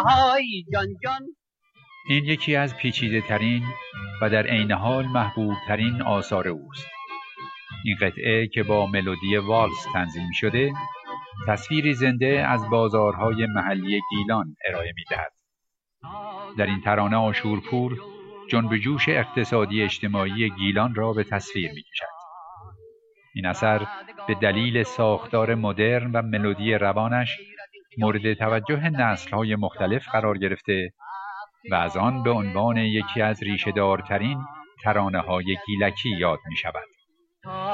های جان جان. این یکی از پیچیده ترین و در عین حال محبوب ترین آثار اوست. این قطعه که با ملودی والس تنظیم شده، تصویری زنده از بازارهای محلی گیلان ارائه می‌دهد. در این ترانه آشورپور جنب جوش اقتصادی اجتماعی گیلان را به تصویر می‌کشد. این اثر به دلیل ساختار مدرن و ملودی روانش مورد توجه نسل‌های مختلف قرار گرفته و از آن به عنوان یکی از ریشه‌دارترین ترانه‌های گیلکی یاد می‌شود.